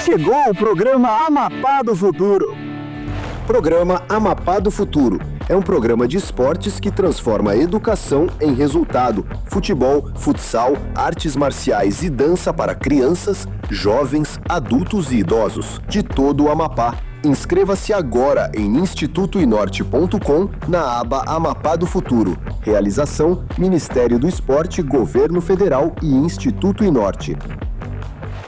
Chegou o programa Amapá do Futuro. Programa Amapá do Futuro é um programa de esportes que transforma a educação em resultado. Futebol, futsal, artes marciais e dança para crianças, jovens, adultos e idosos de todo o Amapá. Inscreva-se agora em institutoinorte.com na aba Amapá do Futuro. Realização: Ministério do Esporte, Governo Federal e Instituto Inorte.